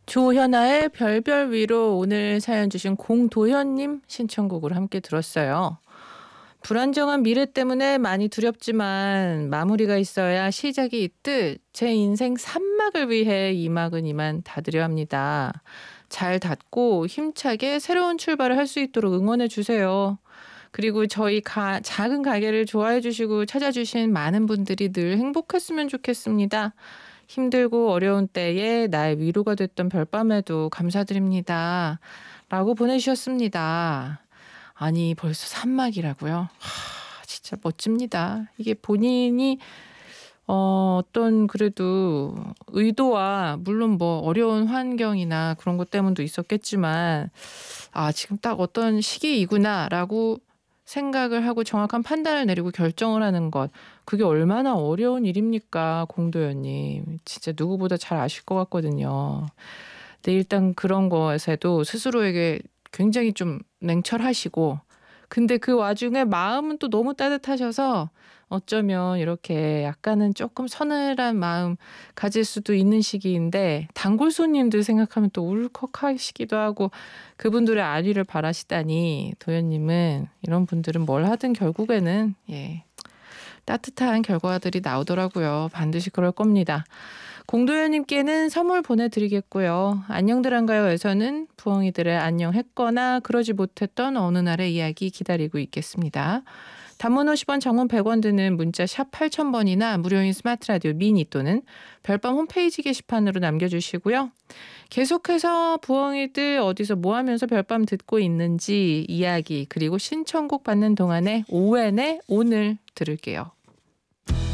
조현아의 별별 위로 오늘 사연 주신 공도현님 신청곡으로 함께 들었어요. 불안정한 미래 때문에 많이 두렵지만 마무리가 있어야 시작이 있듯 제 인생 3막을 위해 2막은 이만 닫으려 합니다. 잘 닫고 힘차게 새로운 출발을 할 수 있도록 응원해 주세요. 그리고 저희 작은 가게를 좋아해 주시고 찾아주신 많은 분들이 늘 행복했으면 좋겠습니다. 힘들고 어려운 때에 나의 위로가 됐던 별밤에도 감사드립니다. 라고 보내주셨습니다. 아니 벌써 3막이라고요? 진짜 멋집니다. 이게 본인이 어떤 그래도 의도와 물론 뭐 어려운 환경이나 그런 것 때문도 있었겠지만 지금 딱 어떤 시기이구나라고 생각을 하고 정확한 판단을 내리고 결정을 하는 것. 그게 얼마나 어려운 일입니까, 공도현님. 진짜 누구보다 잘 아실 것 같거든요. 근데 일단 그런 것에도 스스로에게 굉장히 좀 냉철하시고 근데 그 와중에 마음은 또 너무 따뜻하셔서 어쩌면 이렇게 약간은 조금 서늘한 마음 가질 수도 있는 시기인데 단골 손님들 생각하면 또 울컥하시기도 하고 그분들의 안위를 바라시다니 도현님은 이런 분들은 뭘 하든 결국에는 따뜻한 결과들이 나오더라고요. 반드시 그럴 겁니다. 공도현님께는 선물 보내드리겠고요. 안녕들 한가요에서는 부엉이들의 안녕했거나 그러지 못했던 어느 날의 이야기 기다리고 있겠습니다. 단문 50원, 장문 100원 드는 문자 샵 8000번이나 무료인 스마트 라디오 미니 또는 별밤 홈페이지 게시판으로 남겨주시고요. 계속해서 부엉이들 어디서 뭐 하면서 별밤 듣고 있는지 이야기 그리고 신청곡 받는 동안에 오웬의 오늘 들을게요.